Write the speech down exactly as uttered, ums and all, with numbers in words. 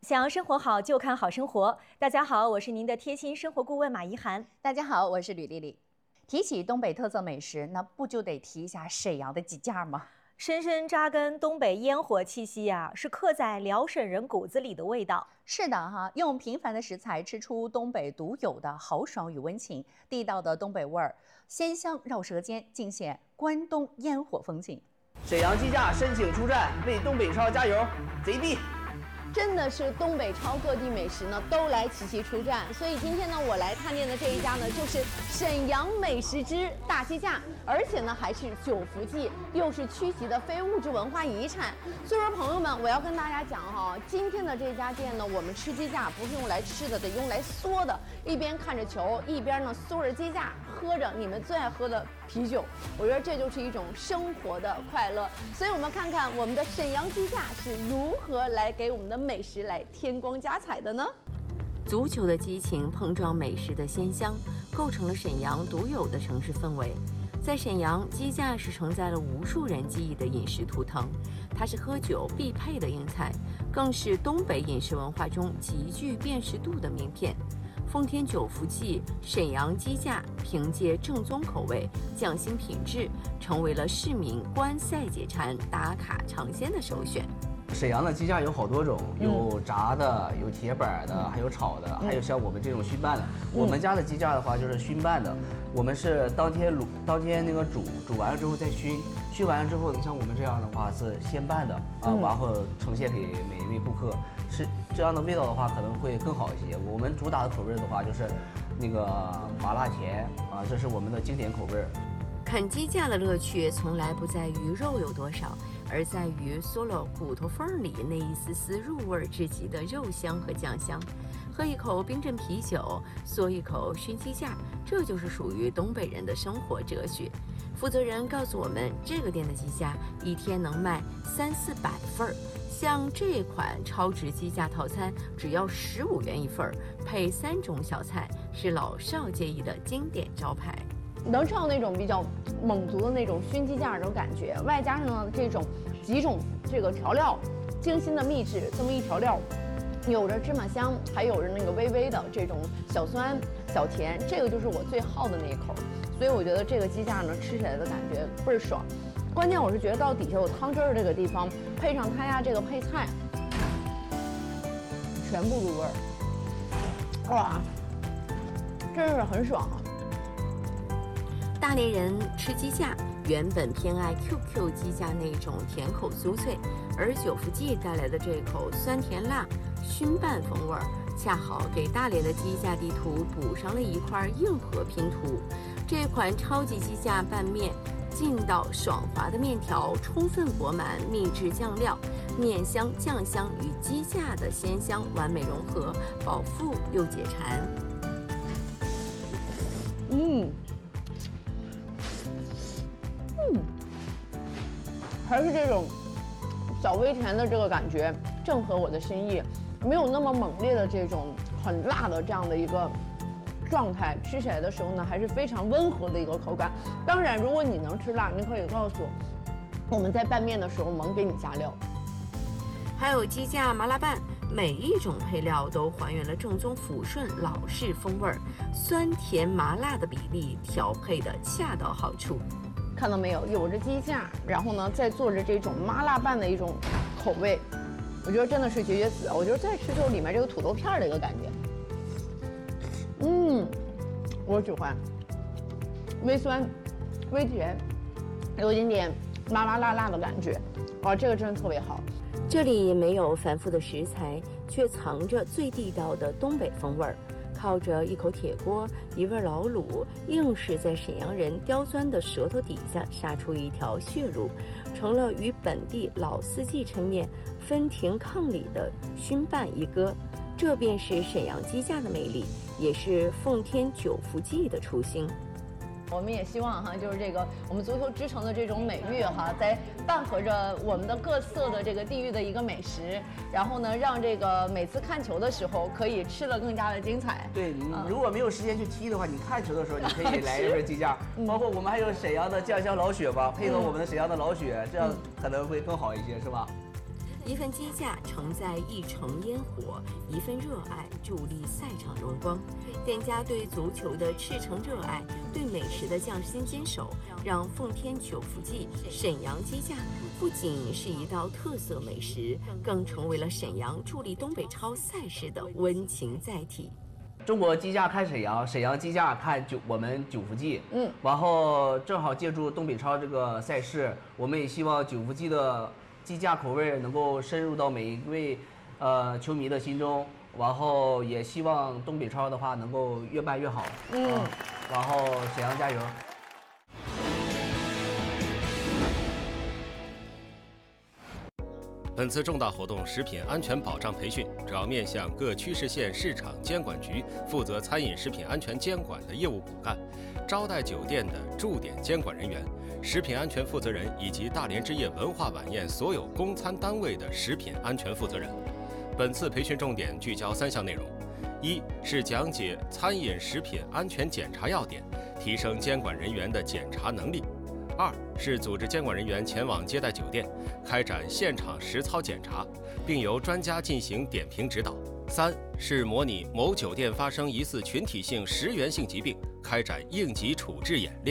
想要生活好，就看好生活。大家好，我是您的贴心生活顾问马怡涵。 大家好，我是吕丽丽。提起东北特色美食，那不就得提一下沈阳的鸡架吗？ 深深扎根东北烟火气息呀、啊，是刻在辽沈人骨子里的味道。 是的哈，用平凡的食材吃出东北独有的豪爽与温情，地道的东北味儿，鲜香绕舌尖，尽显关东烟火风景。 沈阳鸡架申请出战，为东北超加油，贼逼！ 真的是东北超各地美食呢都来齐齐出战，所以今天呢我来探店的这一家呢就是沈阳美食之大鸡架，而且呢还是九福记，又是区级的非物质文化遗产。所以说朋友们，我要跟大家讲哈，今天的这家店呢，我们吃鸡架不是用来吃的，得用来嗦的，一边看着球，一边呢嗦着鸡架，喝着你们最爱喝的啤酒，我觉得这就是一种生活的快乐。所以我们看看我们的沈阳鸡架是如何来给我们的美食来添光加彩的呢？ 足球的激情碰撞美食的鲜香，构成了沈阳独有的城市氛围。在沈阳，鸡架是承载了无数人记忆的饮食图腾，它是喝酒必配的硬菜，更是东北饮食文化中极具辨识度的名片。奉天九福记沈阳鸡架凭借正宗口味、匠心品质，成为了市民观赛解馋、打卡尝鲜的首选。 沈阳的鸡架有好多种，有炸的，有铁板的，还有炒的，还有像我们这种熏拌的。我们家的鸡架的话就是熏拌的，我们是当天卤，当天那个煮，煮完了之后再熏，熏完了之后，你像我们这样的话是先拌的啊，然后呈现给每一位顾客，是这样的味道的话可能会更好一些。我们主打的口味的话就是那个麻辣甜啊，这是我们的经典口味。 啃鸡架的乐趣从来不在于肉有多少，而在于嗦了骨头缝里那一丝丝入味至极的肉香和酱香。喝一口冰镇啤酒，嗦一口熏鸡架，这就是属于东北人的生活哲学。负责人告诉我们，这个店的鸡架一天能卖三四百份儿，像这款超值鸡架套餐只要十五元一份儿，配三种小菜，是老少皆宜的经典招牌。 能吃到那种比较蒙族的那种熏鸡架那种感觉，外加上呢这种几种这个调料精心的秘制，这么一调料，有着芝麻香，还有着那个微微的这种小酸小甜，这个就是我最好的那一口。所以我觉得这个鸡架呢吃起来的感觉倍儿爽。关键我是觉得到底下有汤汁儿这个地方，配上它呀这个配菜，全部入味儿，哇，真是很爽啊！ 大连人吃鸡架原本偏爱 Q Q 鸡架那种甜口酥脆，而九福记带来的这口酸甜辣熏拌风味儿，恰好给大连的鸡架地图补上了一块硬核拼图。这款超级鸡架拌面，劲道爽滑的面条充分裹满秘制酱料，面香酱香与鸡架的鲜香完美融合，饱腹又解馋。 嗯。嗯，还是这种小微甜的这个感觉，正合我的心意，没有那么猛烈的这种很辣的这样的一个状态，吃起来的时候呢，还是非常温和的一个口感。当然，如果你能吃辣，你可以告诉我，我们在拌面的时候猛给你加料。 还有鸡架麻辣拌，每一种配料都还原了正宗抚顺老式风味儿，酸甜麻辣的比例调配的恰到好处。 看到没有，有着鸡架，然后呢再做着这种麻辣拌的一种口味，我觉得真的是绝绝子。我觉得再吃就是里面这个土豆片的一个感觉，嗯，我喜欢，微酸、微甜，有一点点麻麻辣辣的感觉，哇，这个真的特别好。 这里没有繁复的食材，却藏着最地道的东北风味儿。靠着一口铁锅，一味老卤，硬是在沈阳人刁钻的舌头底下杀出一条血路，成了与本地老四季抻面分庭抗礼的熏拌一哥。这便是沈阳鸡架的魅力，也是奉天九福记的初心。 我们也希望哈，就是这个我们足球之城的这种美誉哈，在伴合着我们的各色的这个地域的一个美食，然后呢，让这个每次看球的时候可以吃得更加的精彩。 对，你如果没有时间去踢的话，你看球的时候你可以来一份鸡架，包括我们还有沈阳的酱香老雪吧，配合我们的沈阳的老雪，这样可能会更好一些，是吧？ 一份机架承载一城烟火，一份热爱助力赛场荣光。店家对足球的赤诚热爱，对美食的匠心坚守，让奉天九福记沈阳鸡架不仅是一道特色美食，更成为了沈阳助力东北超赛事的温情载体。 中国鸡架看沈阳，沈阳鸡架看九我们九福记。 嗯， 然后正好借助东北超这个赛事，我们也希望九福记的鸡架口味能够深入到每一位呃球迷的心中，然后也希望东北超的话能够越办越好。 嗯， 啊然后沈阳加油！ 本次重大活动食品安全保障培训主要面向各区市县市场监管局负责餐饮食品安全监管的业务骨干、招待酒店的驻点监管人员、食品安全负责人以及大连之夜文化晚宴所有供餐单位的食品安全负责人。本次培训重点聚焦三项内容：一是讲解餐饮食品安全检查要点，提升监管人员的检查能力；二是组织监管人员前往接待酒店，开展现场实操检查，并由专家进行点评指导；三是模拟某酒店发生疑似群体性食源性疾病，开展应急处置演练。